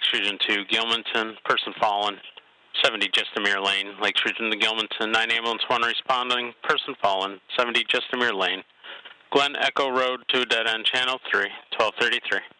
Lakes Region 2, Gilmanton, person fallen, 70 Justamere Lane, Lakes Region to Gilmanton, 9 ambulance 1 responding, person fallen, 70 Justamere Lane, Glen Echo Road to dead end channel 3, 1233.